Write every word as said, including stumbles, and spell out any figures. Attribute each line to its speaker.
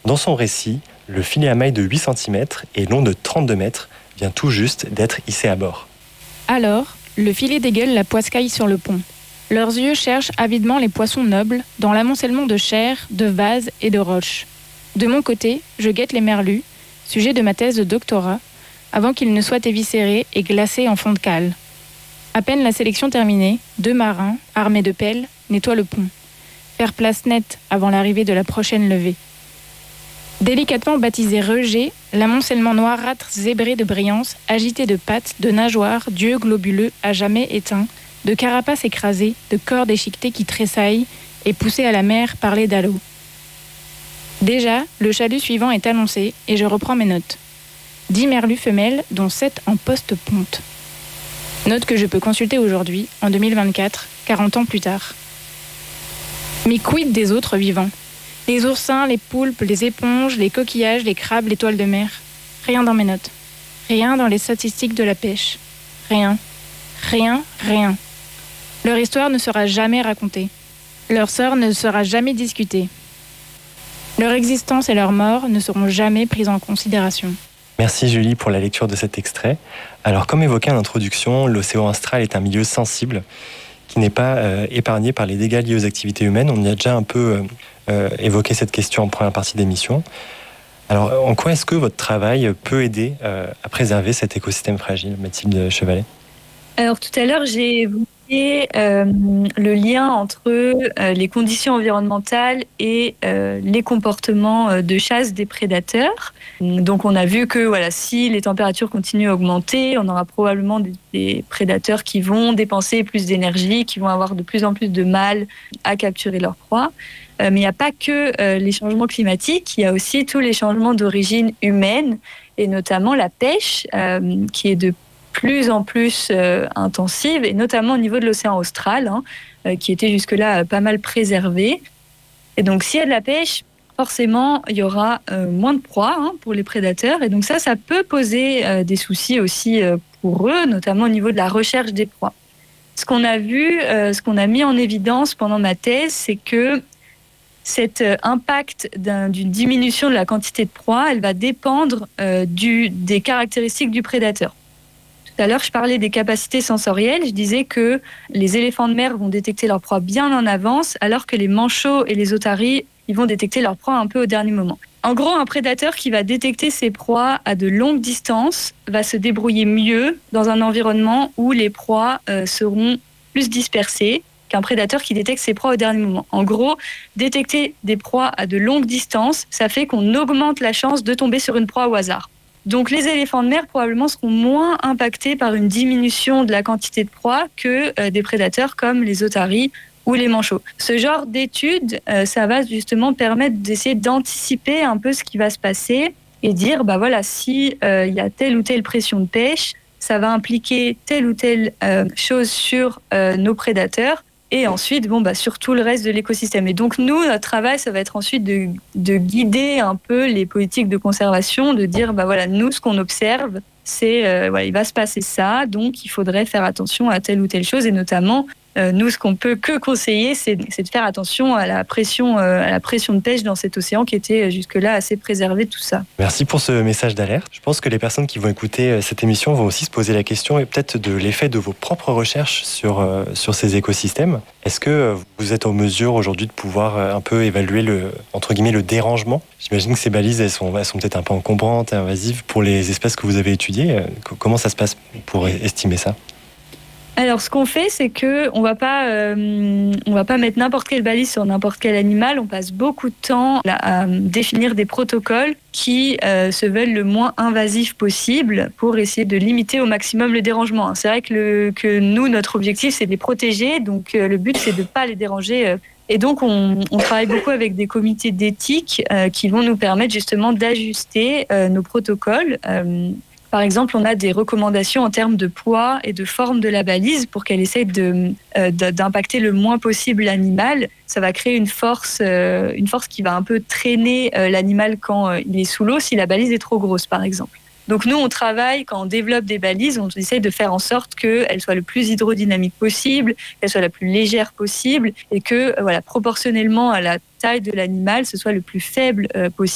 Speaker 1: Dans son récit, le filet à mailles de huit centimètres et long de trente-deux mètres vient tout juste d'être hissé à bord.
Speaker 2: Alors, le filet dégueule la poiscaille sur le pont. Leurs yeux cherchent avidement les poissons nobles dans l'amoncellement de chair, de vases et de roches. De mon côté, je guette les merlus, sujet de ma thèse de doctorat, avant qu'ils ne soient éviscérés et glacés en fond de cale. À peine la sélection terminée, deux marins, armés de pelles, nettoient le pont. Faire place nette avant l'arrivée de la prochaine levée. Délicatement baptisé rejet, l'amoncellement noirâtre zébré de brillance, agité de pattes, de nageoires, d'yeux globuleux à jamais éteints, de carapaces écrasées, de corps déchiquetés qui tressaillent et poussés à la mer par les dallots. Déjà, le chalut suivant est annoncé et je reprends mes notes. Dix merlus femelles, dont sept en poste-ponte. Note que je peux consulter aujourd'hui, en deux mille vingt-quatre, quarante ans plus tard. Mais quid des autres vivants ? Les oursins, les poulpes, les éponges, les coquillages, les crabes, les toiles de mer. Rien dans mes notes. Rien dans les statistiques de la pêche. Rien. Rien, rien. Leur histoire ne sera jamais racontée. Leur sort ne sera jamais discuté. Leur existence et leur mort ne seront jamais prises en considération.
Speaker 1: Merci Julie pour la lecture de cet extrait. Alors comme évoqué en introduction, l'océan austral est un milieu sensible qui n'est pas euh, épargné par les dégâts liés aux activités humaines. On y a déjà un peu euh, euh, évoqué cette question en première partie d'émission. Alors en quoi est-ce que votre travail peut aider euh, à préserver cet écosystème fragile, Mathilde Chevalet ?
Speaker 3: Alors tout à l'heure, j'ai évoqué euh, le lien entre euh, les conditions environnementales et euh, les comportements euh, de chasse des prédateurs. Donc on a vu que voilà, si les températures continuent à augmenter, on aura probablement des, des prédateurs qui vont dépenser plus d'énergie, qui vont avoir de plus en plus de mal à capturer leur proie. Euh, mais il n'y a pas que euh, les changements climatiques, il y a aussi tous les changements d'origine humaine, et notamment la pêche, euh, qui est de plus en plus euh, intensive, et notamment au niveau de l'océan austral, hein, euh, qui était jusque-là euh, pas mal préservé. Et donc, s'il y a de la pêche, forcément, il y aura euh, moins de proies hein, pour les prédateurs. Et donc ça, ça peut poser euh, des soucis aussi euh, pour eux, notamment au niveau de la recherche des proies. Ce qu'on a vu, euh, ce qu'on a mis en évidence pendant ma thèse, c'est que cet euh, impact d'un, d'une diminution de la quantité de proies, elle va dépendre euh, du, des caractéristiques du prédateur. Tout à l'heure, je parlais des capacités sensorielles. Je disais que les éléphants de mer vont détecter leur proie bien en avance, alors que les manchots et les otaries, ils vont détecter leur proie un peu au dernier moment. En gros, un prédateur qui va détecter ses proies à de longues distances va se débrouiller mieux dans un environnement où les proies euh, seront plus dispersées qu'un prédateur qui détecte ses proies au dernier moment. En gros, détecter des proies à de longues distances, ça fait qu'on augmente la chance de tomber sur une proie au hasard. Donc les éléphants de mer probablement seront moins impactés par une diminution de la quantité de proies que euh, des prédateurs comme les otaries ou les manchots. Ce genre d'études, euh, ça va justement permettre d'essayer d'anticiper un peu ce qui va se passer et dire, bah voilà, si euh, y a telle ou telle pression de pêche, ça va impliquer telle ou telle euh, chose sur euh, nos prédateurs. Et ensuite, bon, bah, sur tout le reste de l'écosystème. Et donc, nous, notre travail, ça va être ensuite de, de guider un peu les politiques de conservation, de dire, bah, voilà, nous, ce qu'on observe, c'est, euh, voilà, il va se passer ça, donc il faudrait faire attention à telle ou telle chose, et notamment, euh, nous, ce qu'on peut que conseiller, c'est, c'est de faire attention à la pression, euh, à la pression de pêche dans cet océan qui était jusque-là assez préservé, tout ça.
Speaker 1: Merci pour ce message d'alerte. Je pense que les personnes qui vont écouter cette émission vont aussi se poser la question, et peut-être de l'effet de vos propres recherches sur, euh, sur ces écosystèmes. Est-ce que vous êtes en mesure aujourd'hui de pouvoir un peu évaluer le, entre guillemets, le dérangement ? J'imagine que ces balises, elles sont, elles sont peut-être un peu encombrantes et invasives pour les espèces que vous avez étudiées. Comment ça se passe pour estimer ça ?
Speaker 3: Alors, ce qu'on fait, c'est que on va pas, euh, on va pas mettre n'importe quelle balise sur n'importe quel animal. On passe beaucoup de temps à, à définir des protocoles qui euh, se veulent le moins invasifs possible pour essayer de limiter au maximum le dérangement. C'est vrai que, le, que nous, notre objectif, c'est de les protéger. Donc, euh, le but, c'est de pas les déranger. Euh, Et donc, on, on travaille beaucoup avec des comités d'éthique euh, qui vont nous permettre justement d'ajuster euh, nos protocoles. Euh, Par exemple, on a des recommandations en termes de poids et de forme de la balise pour qu'elle essaie de, euh, d'impacter le moins possible l'animal. Ça va créer une force, euh, une force qui va un peu traîner euh, l'animal quand euh, il est sous l'eau, si la balise est trop grosse, par exemple. Donc nous, on travaille, quand on développe des balises, on essaie de faire en sorte qu'elles soient le plus hydrodynamiques possible, qu'elles soient la plus légère possible, et que, voilà, proportionnellement à la taille de l'animal, ce soit le plus faible euh, possible.